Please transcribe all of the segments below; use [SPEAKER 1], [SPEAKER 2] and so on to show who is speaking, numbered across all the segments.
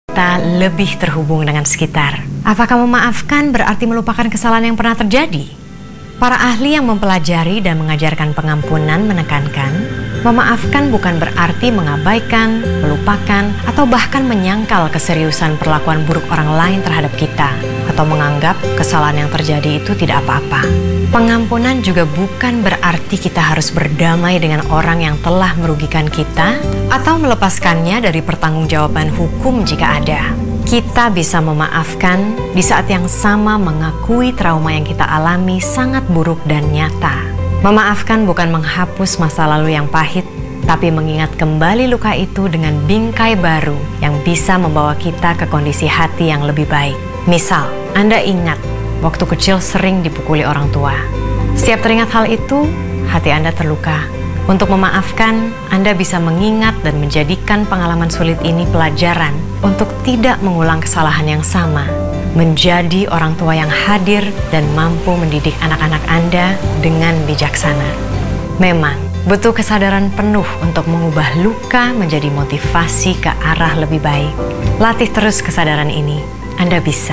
[SPEAKER 1] kita lebih terhubung dengan sekitar. Apakah memaafkan berarti melupakan kesalahan yang pernah terjadi? Para ahli yang mempelajari dan mengajarkan pengampunan menekankan, memaafkan bukan berarti mengabaikan, melupakan, atau bahkan menyangkal keseriusan perlakuan buruk orang lain terhadap kita, atau menganggap kesalahan yang terjadi itu tidak apa-apa. Pengampunan juga bukan berarti kita harus berdamai dengan orang yang telah merugikan kita, atau melepaskannya dari pertanggungjawaban hukum jika ada. Kita bisa memaafkan di saat yang sama mengakui trauma yang kita alami sangat buruk dan nyata. Memaafkan bukan menghapus masa lalu yang pahit, tapi mengingat kembali luka itu dengan bingkai baru yang bisa membawa kita ke kondisi hati yang lebih baik. Misal, Anda ingat waktu kecil sering dipukuli orang tua. Setiap teringat hal itu, hati Anda terluka. Untuk memaafkan, Anda bisa mengingat dan menjadikan pengalaman sulit ini pelajaran untuk tidak mengulang kesalahan yang sama, menjadi orang tua yang hadir dan mampu mendidik anak-anak Anda dengan bijaksana. Memang, butuh kesadaran penuh untuk mengubah luka menjadi motivasi ke arah lebih baik. Latih terus kesadaran ini, Anda bisa.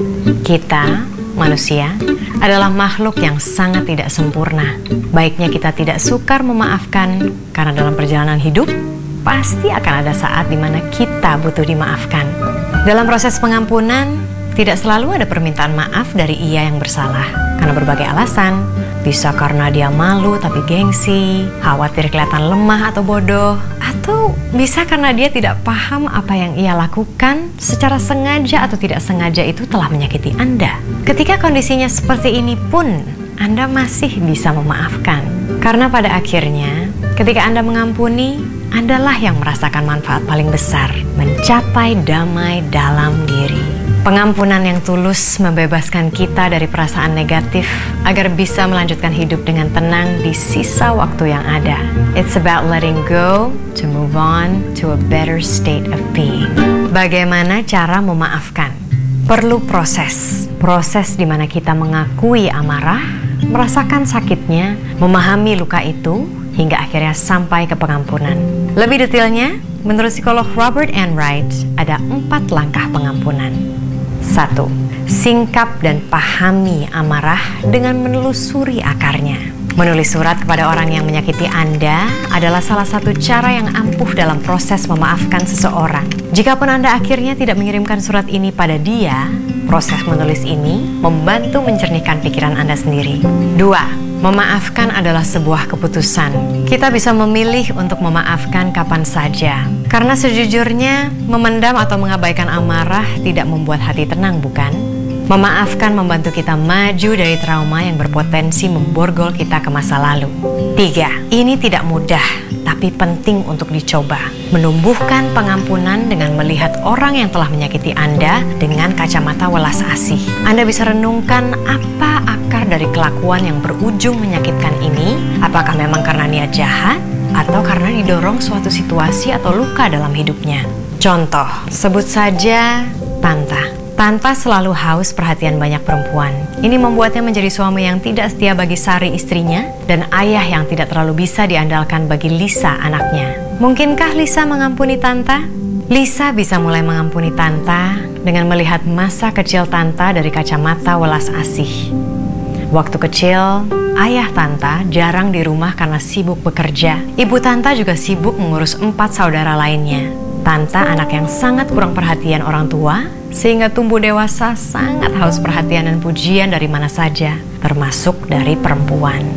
[SPEAKER 1] Kita, manusia, adalah makhluk yang sangat tidak sempurna. Baiknya kita tidak sukar memaafkan, karena dalam perjalanan hidup, pasti akan ada saat di mana kita butuh dimaafkan. Dalam proses pengampunan, tidak selalu ada permintaan maaf dari ia yang bersalah, karena berbagai alasan. Bisa karena dia malu tapi gengsi, khawatir kelihatan lemah atau bodoh, atau bisa karena dia tidak paham apa yang ia lakukan secara sengaja atau tidak sengaja itu telah menyakiti Anda. Ketika kondisinya seperti ini pun, Anda masih bisa memaafkan. Karena pada akhirnya, ketika Anda mengampuni, Andalah yang merasakan manfaat paling besar, mencapai damai dalam diri. Pengampunan yang tulus membebaskan kita dari perasaan negatif agar bisa melanjutkan hidup dengan tenang di sisa waktu yang ada. It's about letting go to move on to a better state of being. Bagaimana cara memaafkan? Perlu proses di mana kita mengakui amarah, merasakan sakitnya, memahami luka itu, hingga akhirnya sampai ke pengampunan. Lebih detailnya, menurut psikolog Robert Enright, ada 4 langkah pengampunan. 1. Singkap dan pahami amarah dengan menelusuri akarnya. Menulis surat kepada orang yang menyakiti Anda adalah salah satu cara yang ampuh dalam proses memaafkan seseorang. Jikapun Anda akhirnya tidak mengirimkan surat ini pada dia, proses menulis ini membantu mencernihkan pikiran Anda sendiri. 2. Memaafkan adalah sebuah keputusan. Kita bisa memilih untuk memaafkan kapan saja. Karena sejujurnya, memendam atau mengabaikan amarah tidak membuat hati tenang, bukan? Memaafkan membantu kita maju dari trauma yang berpotensi memborgol kita ke masa lalu. 3. Ini tidak mudah, tapi penting untuk dicoba. Menumbuhkan pengampunan dengan melihat orang yang telah menyakiti Anda dengan kacamata welas asih. Anda bisa renungkan apa akar dari kelakuan yang berujung menyakitkan ini. Apakah memang karena niat jahat atau karena didorong suatu situasi atau luka dalam hidupnya? Contoh, sebut saja Tanta. Tanta selalu haus perhatian banyak perempuan. Ini membuatnya menjadi suami yang tidak setia bagi Sari istrinya dan ayah yang tidak terlalu bisa diandalkan bagi Lisa anaknya. Mungkinkah Lisa mengampuni Tanta? Lisa bisa mulai mengampuni Tanta dengan melihat masa kecil Tanta dari kacamata welas asih. Waktu kecil, ayah Tanta jarang di rumah karena sibuk bekerja. Ibu Tanta juga sibuk mengurus 4 saudara lainnya. Tanta anak yang sangat kurang perhatian orang tua, sehingga tumbuh dewasa sangat haus perhatian dan pujian dari mana saja, termasuk dari perempuan.